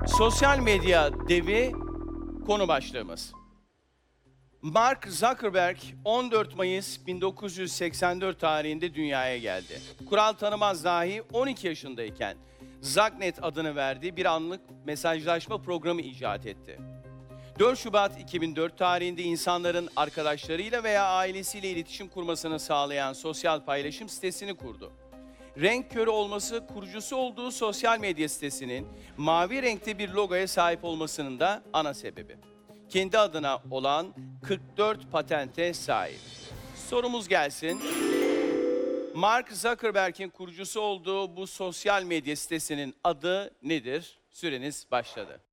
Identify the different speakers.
Speaker 1: Sosyal medya devi konu başlığımız. Mark Zuckerberg 14 Mayıs 1984 tarihinde dünyaya geldi. Kural tanımaz dahi 12 yaşındayken Zagnet adını verdiği bir anlık mesajlaşma programı icat etti. 4 Şubat 2004 tarihinde insanların arkadaşlarıyla veya ailesiyle iletişim kurmasını sağlayan sosyal paylaşım sitesini kurdu. Renk körü olması kurucusu olduğu sosyal medya sitesinin mavi renkte bir logoya sahip olmasının da ana sebebi. Kendi adına olan 44 patente sahip. Sorumuz gelsin. Mark Zuckerberg'in kurucusu olduğu bu sosyal medya sitesinin adı nedir? Süreniz başladı.